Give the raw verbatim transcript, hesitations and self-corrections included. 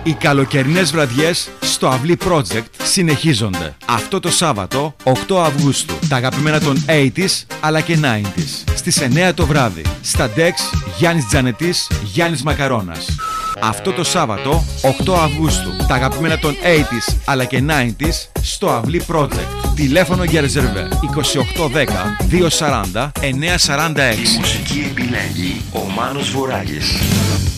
Οι καλοκαιρινές βραδιές στο Αυλή Project συνεχίζονται. Αυτό το Σάββατο, οκτώ Αυγούστου, τα αγαπημένα των ογδόντα αλλά και ενενήντα στις εννέα το βράδυ. Στα ντεξ Γιάννης Τζανετής, Γιάννης Μακαρώνας. Αυτό το Σάββατο, οκτώ Αυγούστου, τα αγαπημένα των ογδόντα αλλά και ενενήντα στο Αυλή Project. Τηλέφωνο για ρεζερβέ είκοσι οκτώ δέκα διακόσια σαράντα εννιακόσια σαράντα έξι. Η μουσική επιλέγει ο Μάνος Βοράγης.